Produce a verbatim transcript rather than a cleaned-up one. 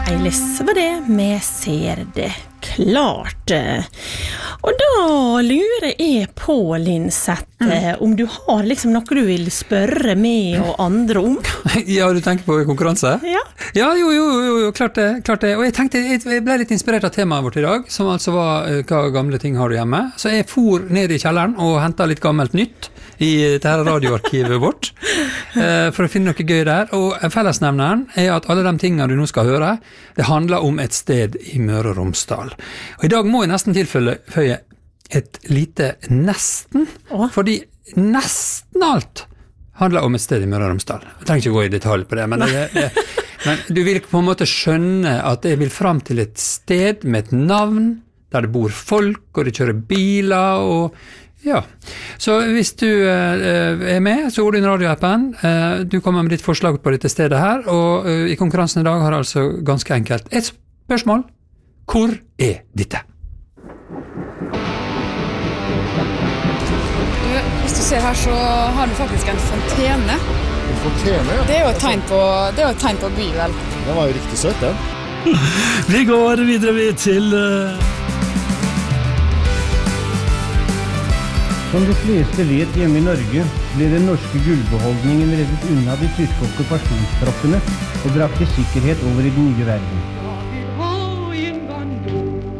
Eilis var det, vi ser det klart. Og da lurer jeg på, Linseth, mm. om du har liksom noe du vil spørre meg og andre om? Ja, du tenker på konkurranse? Ja. Ja, jo, jo, jo, jo klart det, klart det. Og jeg tenkte, jeg ble litt inspirert av temaet vårt i dag, som altså var hva gamle ting har du hjemme. Så jeg for ned i kjelleren og hentet litt gammelt nytt i dette her radioarkivet vårt, for å finne noe gøy der. Og fellesnevneren er at alle de tingene du nå skal høre, det handler om et sted i Møre og Romsdal. Og i dag må jeg nesten tilføye et lite nesten, Åh. fordi nesten alt handler om et sted i Møre og Romsdal. Jeg trenger ikke gå i detalj på det, men, det, det, men du vil på en måte skjønne at jeg vil fram til et sted med et navn, der det bor folk, og det kjører biler, og ja, så hvis du uh, er med, så går du inn i radioappen. Uh, du kommer med ditt forslag på dette stedet her, og uh, i konkurransen i dag har altså ganske enkelt et spørsmål. Hvor er dette? Du, hvis du ser her, så har du faktisk en fontene. En fontene, ja. Det er jo et tegn på, det er jo et tegn på by, vel? Den var jo riktig søt, den. Vi går videre til... Uh... Som de fleste vet hjemme i Norge, ble den norske gullbeholdningen reddet unna de tyske okkupasjonstroppene og brakt i sikkerhet over i den nye verden.